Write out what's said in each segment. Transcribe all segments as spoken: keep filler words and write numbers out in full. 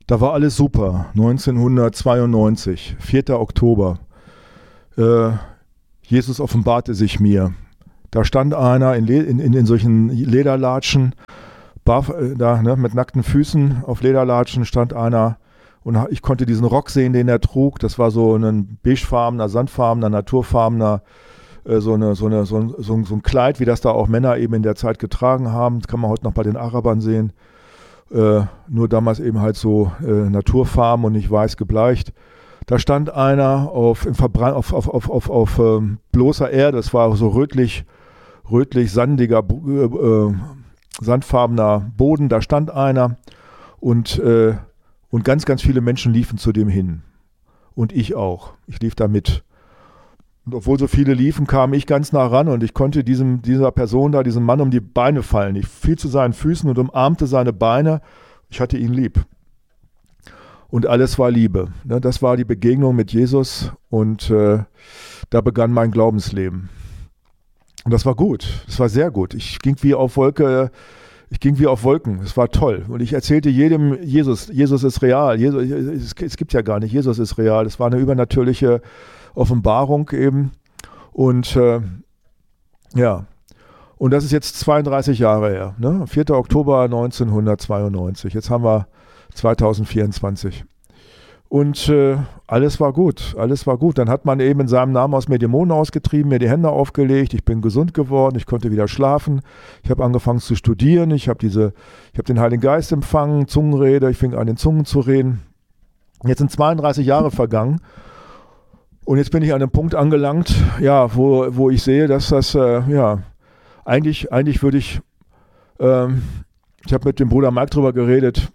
Da war alles super, neunzehnhundertzweiundneunzig, vierter Oktober. Äh, Jesus offenbarte sich mir. Da stand einer in, Le- in, in, in solchen Lederlatschen, barf, äh, da, ne, mit nackten Füßen auf Lederlatschen stand einer und ich konnte diesen Rock sehen, den er trug. Das war so ein beigefarbener, sandfarbener, naturfarbener, äh, so, eine, so, eine, so, ein, so, ein, so ein Kleid, wie das da auch Männer eben in der Zeit getragen haben. Das kann man heute noch bei den Arabern sehen. Äh, nur damals eben halt so äh, naturfarben und nicht weiß gebleicht. Da stand einer auf, im Verbra- auf, auf, auf, auf, auf ähm, bloßer Erde, es war so rötlich, rötlich sandiger, äh, äh, sandfarbener Boden, da stand einer und, äh, und ganz, ganz viele Menschen liefen zu dem hin. Und ich auch. Ich lief da mit. Und obwohl so viele liefen, kam ich ganz nah ran und ich konnte diesem, dieser Person da, diesem Mann um die Beine fallen. Ich fiel zu seinen Füßen und umarmte seine Beine. Ich hatte ihn lieb. Und alles war Liebe. Ne, das war die Begegnung mit Jesus und äh, da begann mein Glaubensleben. Und das war gut. Das war sehr gut. Ich ging wie auf Wolke, ich ging wie auf Wolken. Es war toll. Und ich erzählte jedem, Jesus, Jesus ist real. Jesus, es, es gibt ja gar nicht, Jesus ist real. Es war eine übernatürliche Offenbarung eben. Und äh, ja, und das ist jetzt zweiunddreißig Jahre her. Ne? vierter Oktober neunzehnhundertzweiundneunzig. Jetzt haben wir zweitausendvierundzwanzig. Und äh, alles war gut, alles war gut. Dann hat man eben in seinem Namen aus mir Dämonen ausgetrieben, mir die Hände aufgelegt, ich bin gesund geworden, ich konnte wieder schlafen, ich habe angefangen zu studieren, ich habe diese, ich habe den Heiligen Geist empfangen, Zungenrede, ich fing an in Zungen zu reden. Jetzt sind zweiunddreißig Jahre vergangen und jetzt bin ich an einem Punkt angelangt, ja, wo, wo ich sehe, dass das, äh, ja, eigentlich, eigentlich würde ich, ähm, ich habe mit dem Bruder Mike drüber geredet,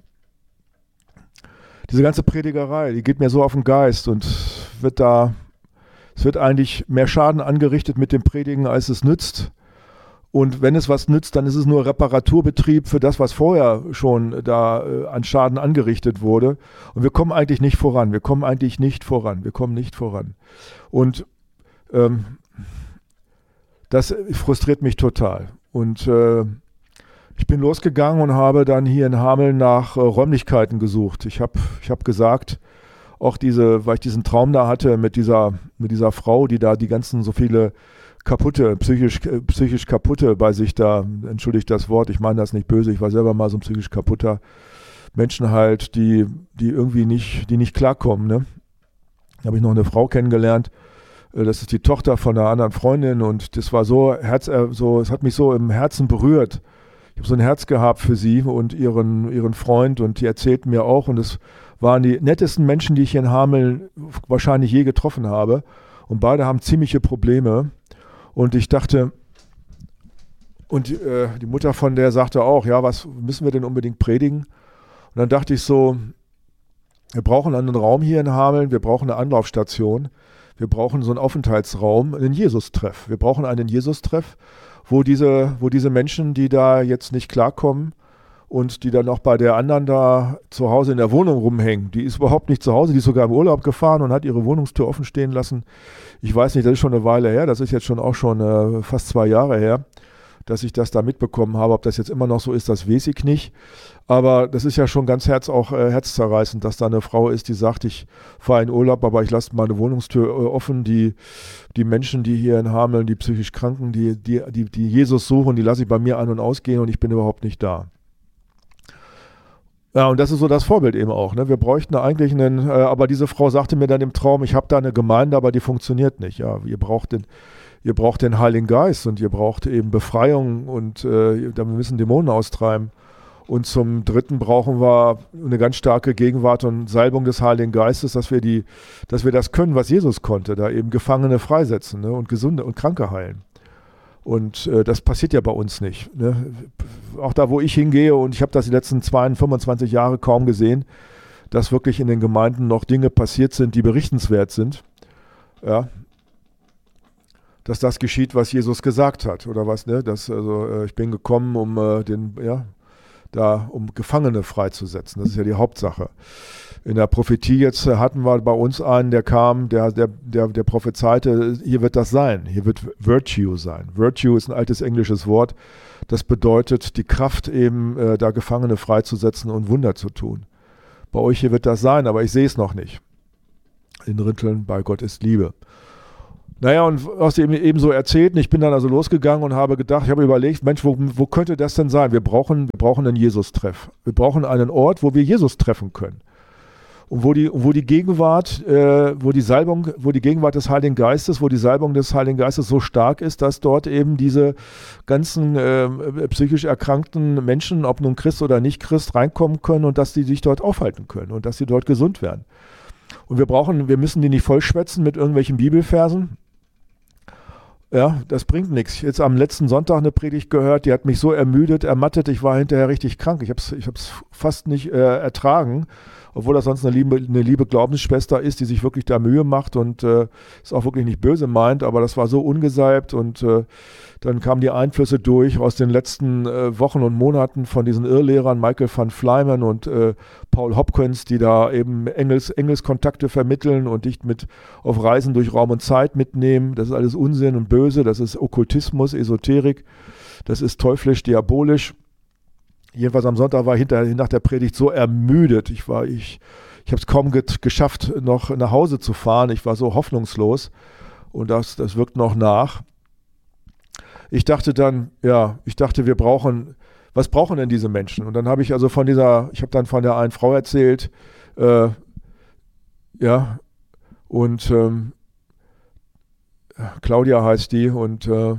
diese ganze Predigerei, die geht mir so auf den Geist und wird da, es wird eigentlich mehr Schaden angerichtet mit dem Predigen, als es nützt. Und wenn es was nützt, dann ist es nur Reparaturbetrieb für das, was vorher schon da äh, an Schaden angerichtet wurde. Und wir kommen eigentlich nicht voran. Wir kommen eigentlich nicht voran. Wir kommen nicht voran. Und ähm, das frustriert mich total. Und äh, ich bin losgegangen und habe dann hier in Hameln nach äh, Räumlichkeiten gesucht. Ich habe ich hab gesagt, auch diese, weil ich diesen Traum da hatte mit dieser, mit dieser Frau, die da die ganzen so viele kaputte, psychisch, äh, psychisch kaputte bei sich da, entschuldigt das Wort, ich meine das nicht böse, ich war selber mal so ein psychisch kaputter Menschen halt, die, die irgendwie nicht, die nicht klarkommen. Ne? Da habe ich noch eine Frau kennengelernt, äh, das ist die Tochter von einer anderen Freundin und das war so, Herz, äh, so, es hat mich so im Herzen berührt. Ich habe so ein Herz gehabt für sie und ihren, ihren Freund und die erzählten mir auch und es waren die nettesten Menschen, die ich hier in Hameln wahrscheinlich je getroffen habe und beide haben ziemliche Probleme und ich dachte, und äh, die Mutter von der sagte auch, ja, was müssen wir denn unbedingt predigen? Und dann dachte ich so, wir brauchen einen Raum hier in Hameln, wir brauchen eine Anlaufstation, wir brauchen so einen Aufenthaltsraum, einen Jesus-Treff. Wir brauchen einen Jesus-Treff, wo diese, wo diese Menschen, die da jetzt nicht klarkommen und die dann auch bei der anderen da zu Hause in der Wohnung rumhängen, die ist überhaupt nicht zu Hause, die ist sogar im Urlaub gefahren und hat ihre Wohnungstür offen stehen lassen. Ich weiß nicht, das ist schon eine Weile her, das ist jetzt schon auch schon äh, fast zwei Jahre her, dass ich das da mitbekommen habe. Ob das jetzt immer noch so ist, das weiß ich nicht. Aber das ist ja schon ganz herz, auch äh, herzzerreißend, dass da eine Frau ist, die sagt, ich fahre in Urlaub, aber ich lasse meine Wohnungstür äh, offen. Die, die Menschen, die hier in Hameln, die psychisch Kranken, die, die, die, die Jesus suchen, die lasse ich bei mir ein- und ausgehen und ich bin überhaupt nicht da. Ja, und das ist so das Vorbild eben auch. Ne? Wir bräuchten eigentlich einen, äh, aber diese Frau sagte mir dann im Traum, ich habe da eine Gemeinde, aber die funktioniert nicht. Ja, ihr braucht den, ihr braucht den Heiligen Geist und ihr braucht eben Befreiung und äh, wir müssen Dämonen austreiben. Und zum Dritten brauchen wir eine ganz starke Gegenwart und Salbung des Heiligen Geistes, dass wir die, dass wir das können, was Jesus konnte, da eben Gefangene freisetzen, ne? Und Gesunde und Kranke heilen. Und äh, das passiert ja bei uns nicht. Ne? Auch da, wo ich hingehe, und ich habe das die letzten zweiundzwanzig, fünfundzwanzig Jahre kaum gesehen, dass wirklich in den Gemeinden noch Dinge passiert sind, die berichtenswert sind. Ja. Dass das geschieht, was Jesus gesagt hat, oder was, ne? Dass, also, äh, ich bin gekommen, um äh, den, ja, da, um Gefangene freizusetzen. Das ist ja die Hauptsache. In der Prophetie jetzt hatten wir bei uns einen, der kam, der, der, der, der prophezeite, hier wird das sein, hier wird Virtue sein. Virtue ist ein altes englisches Wort, das bedeutet die Kraft eben, äh, da Gefangene freizusetzen und Wunder zu tun. Bei euch hier wird das sein, aber ich sehe es noch nicht. In Ritteln, bei Gott ist Liebe. Naja, und was eben, eben so erzählt, ich bin dann also losgegangen und habe gedacht, ich habe überlegt, Mensch, wo, wo könnte das denn sein? Wir brauchen, wir brauchen einen Jesus-Treff. Wir brauchen einen Ort, wo wir Jesus treffen können. Und wo die, wo die Gegenwart, äh, wo die Salbung, wo die Gegenwart des Heiligen Geistes, wo die Salbung des Heiligen Geistes so stark ist, dass dort eben diese ganzen äh, psychisch erkrankten Menschen, ob nun Christ oder nicht Christ, reinkommen können und dass die sich dort aufhalten können und dass sie dort gesund werden. Und wir brauchen, wir müssen die nicht vollschwätzen mit irgendwelchen Bibelversen. Ja, das bringt nichts. Jetzt am letzten Sonntag eine Predigt gehört, die hat mich so ermüdet, ermattet, ich war hinterher richtig krank. Ich habe es ich hab's fast nicht äh, ertragen, obwohl das sonst eine liebe, eine liebe Glaubensschwester ist, die sich wirklich da Mühe macht und äh, es auch wirklich nicht böse meint, aber das war so ungesalbt und äh, dann kamen die Einflüsse durch aus den letzten äh, Wochen und Monaten von diesen Irrlehrern Michael van Fleimen und äh, Paul Hopkins, die da eben Engels, Engelskontakte vermitteln und dich mit auf Reisen durch Raum und Zeit mitnehmen. Das ist alles Unsinn und böse, das ist Okkultismus, Esoterik, das ist teuflisch, diabolisch. Jedenfalls am Sonntag war ich hinterher nach der Predigt so ermüdet. Ich war, ich, ich habe es kaum get, geschafft, noch nach Hause zu fahren. Ich war so hoffnungslos und das, das wirkt noch nach. Ich dachte dann, ja, ich dachte, wir brauchen, was brauchen denn diese Menschen? Und dann habe ich also von dieser, ich habe dann von der einen Frau erzählt, äh, ja, und ähm, Claudia heißt die und äh,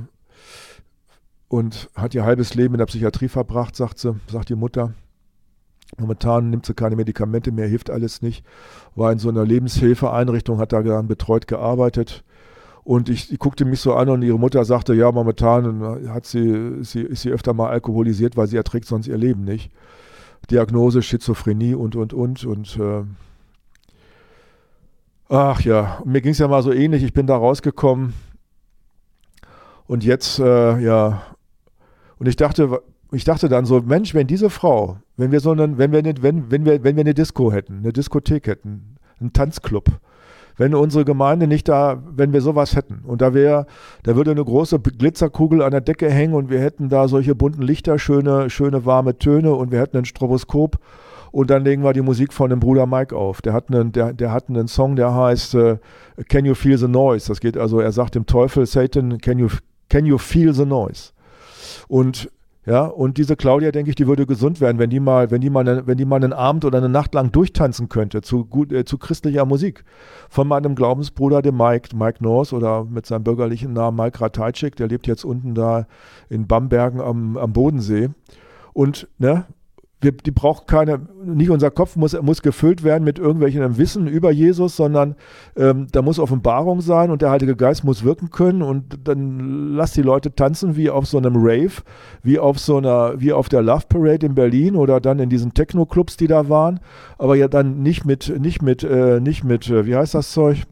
und hat ihr halbes Leben in der Psychiatrie verbracht, sagt sie, sagt die Mutter. Momentan nimmt sie keine Medikamente mehr, hilft alles nicht. War in so einer Lebenshilfeeinrichtung, hat da dann betreut gearbeitet. Und ich, ich guckte mich so an und ihre Mutter sagte, ja, momentan hat sie, sie, ist sie öfter mal alkoholisiert, weil sie erträgt sonst ihr Leben nicht. Diagnose, Schizophrenie und, und, und. Und äh, ach ja, mir ging es ja mal so ähnlich. Ich bin da rausgekommen. Und jetzt, äh, ja, und ich dachte, ich dachte dann so, Mensch, wenn diese Frau, wenn wir so einen, wenn wir eine, wenn, wenn wir, wenn wir eine Disco hätten, eine Diskothek hätten, einen Tanzclub, wenn unsere Gemeinde nicht da, wenn wir sowas hätten und da wäre, da würde eine große Glitzerkugel an der Decke hängen und wir hätten da solche bunten Lichter, schöne, schöne warme Töne und wir hätten ein Stroboskop und dann legen wir die Musik von dem Bruder Mike auf. Der hat einen, der, der hat einen Song, der heißt uh, Can You Feel the Noise? Das geht also, er sagt dem Teufel, Satan, can you, can you feel the noise? Und ja, und diese Claudia, denke ich, die würde gesund werden, wenn die mal, wenn die mal, eine, wenn die mal einen Abend oder eine Nacht lang durchtanzen könnte zu, gut, äh, zu christlicher Musik. Von meinem Glaubensbruder, dem Mike, Mike North oder mit seinem bürgerlichen Namen Mike Ratajczyk, der lebt jetzt unten da in Bambergen am, am Bodensee. Und, ne, wir, die braucht keine, nicht unser Kopf muss, muss gefüllt werden mit irgendwelchen Wissen über Jesus, sondern ähm, da muss Offenbarung sein und der Heilige Geist muss wirken können und dann lass die Leute tanzen wie auf so einem Rave, wie auf so einer, wie auf der Love Parade in Berlin oder dann in diesen Techno-Clubs, die da waren, aber ja dann nicht mit, nicht mit, äh, nicht mit, äh, wie heißt das Zeug?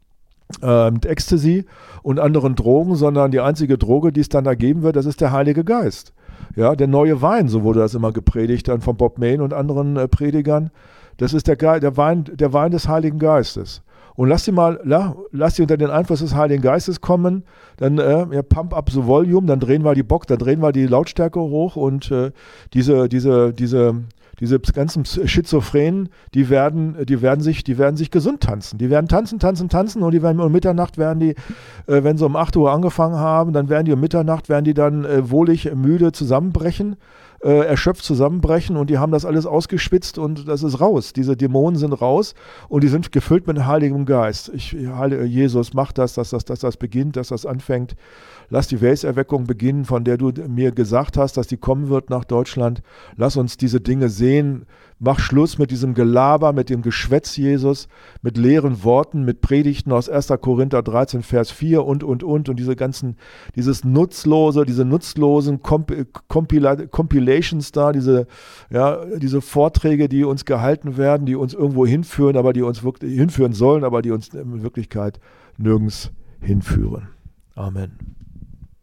Äh, mit Ecstasy und anderen Drogen, sondern die einzige Droge, die es dann da geben wird, das ist der Heilige Geist. Ja, der neue Wein, so wurde das immer gepredigt dann von Bob Mayne und anderen äh, Predigern. Das ist der, Ge- der, Wein, der Wein des Heiligen Geistes. Und lass sie mal, la, lass sie unter den Einfluss des Heiligen Geistes kommen, dann äh, ja, pump up the volume, dann drehen wir die Box, dann drehen wir die Lautstärke hoch und äh, diese, diese, diese, diese ganzen Schizophrenen, die werden, die werden sich, die werden sich gesund tanzen. Die werden tanzen, tanzen, tanzen und die werden um Mitternacht werden die, äh, wenn sie um acht Uhr angefangen haben, dann werden die um Mitternacht, werden die dann äh, wohlig müde zusammenbrechen, äh, erschöpft zusammenbrechen und die haben das alles ausgeschwitzt und das ist raus. Diese Dämonen sind raus und die sind gefüllt mit Heiligem Geist. Ich, Heilige Jesus, mach das, dass das, dass das beginnt, dass das anfängt. Lass die Welserweckung beginnen, von der du mir gesagt hast, dass die kommen wird nach Deutschland. Lass uns diese Dinge sehen. Mach Schluss mit diesem Gelaber, mit dem Geschwätz, Jesus, mit leeren Worten, mit Predigten aus erster Korinther dreizehn, Vers vier und, und, und. Und diese ganzen, dieses nutzlose, diese nutzlosen Comp- Compila- Compilations da, diese, ja, diese Vorträge, die uns gehalten werden, die uns irgendwo hinführen, aber die uns wirklich hinführen sollen, aber die uns in Wirklichkeit nirgends hinführen. Amen.